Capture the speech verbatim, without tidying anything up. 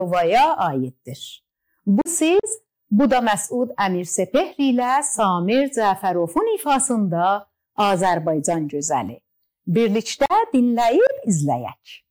Moldovaya aiddir. Bu siz, bu da Məsud Əmirsepehri ilə Samir Cəfərovun ifasında Azərbaycan gözəli. Birlikdə dinləyib izləyək.